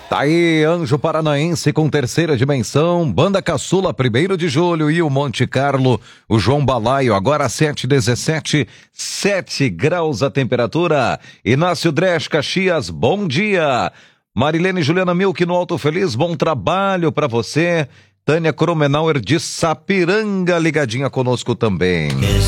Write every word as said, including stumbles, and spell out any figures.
Tá aí, Anjo Paranaense com Terceira Dimensão, Banda Caçula, primeiro de julho e o Monte Carlo, o João Balaio, agora sete e dezessete, sete graus a temperatura. Inácio Dresch, Caxias, bom dia. Marilene Juliana Milk no Alto Feliz, bom trabalho pra você. Tânia Kromenauer de Sapiranga, ligadinha conosco também.